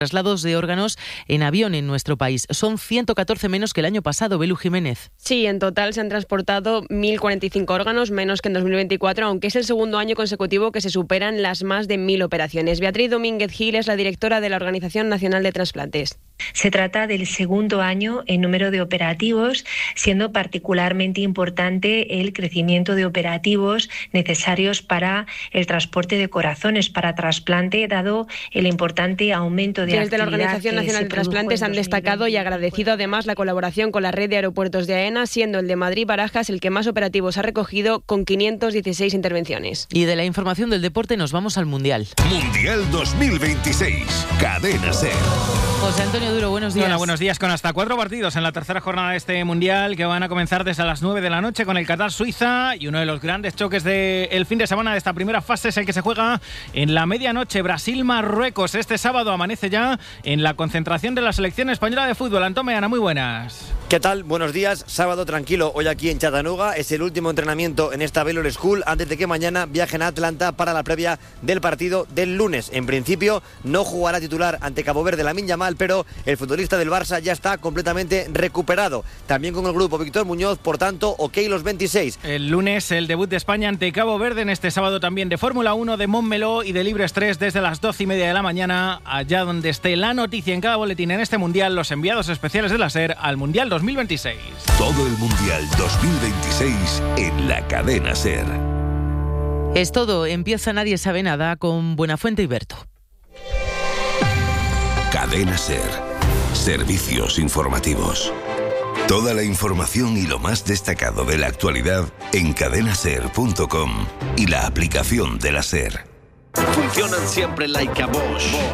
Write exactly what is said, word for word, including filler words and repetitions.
traslados de órganos en avión en nuestro país. Son ciento catorce menos que el año pasado, Belu Jiménez. Sí, en total se han transportado mil cuarenta y cinco órganos, menos que en dos mil veinticuatro, aunque es el segundo año consecutivo que se superan las más de mil operaciones. Beatriz Domínguez Gil es la directora de la Organización Nacional de Trasplantes. Se trata del segundo año en número de operativos, siendo particularmente importante el crecimiento de operativos necesarios para el transporte de corazones para trasplante, dado el importante aumento de Desde la Organización Nacional de Trasplantes han destacado y agradecido además la colaboración con la red de aeropuertos de AENA, siendo el de Madrid-Barajas el que más operativos ha recogido, con quinientas dieciséis intervenciones. Y de la información del deporte nos vamos al Mundial. Mundial dos mil veintiséis, Cadena SER. José Antonio Duro, buenos días. Hola, buenos días. Con hasta cuatro partidos en la tercera jornada de este Mundial, que van a comenzar desde las nueve de la noche con el Qatar-Suiza, y uno de los grandes choques del fin de semana de esta primera fase es el que se juega en la medianoche, Brasil-Marruecos. Este sábado amanece ya en la concentración de la selección española de fútbol. Antón Meana, muy buenas. ¿Qué tal? Buenos días. Sábado tranquilo hoy aquí en Chattanooga. Es el último entrenamiento en esta Baylor School antes de que mañana viajen a Atlanta para la previa del partido del lunes. En principio no jugará titular ante Cabo Verde Lamine Yamal, pero el futbolista del Barça ya está completamente recuperado. También con el grupo Víctor Muñoz, por tanto, ok los veintiséis. El lunes el debut de España ante Cabo Verde, en este sábado también de Fórmula uno, de Montmeló y de Libres tres desde las doce y media de la mañana, allá donde esté la noticia en cada boletín en este Mundial, los enviados especiales de la SER al Mundial dos mil veintiséis. Todo el Mundial dos mil veintiséis en la Cadena SER. Es todo. Empieza Nadie sabe nada con Buenafuente y Berto. Cadena SER. Servicios informativos. Toda la información y lo más destacado de la actualidad en cadena ser punto com y la aplicación de la SER. Funcionan siempre like a Bosch.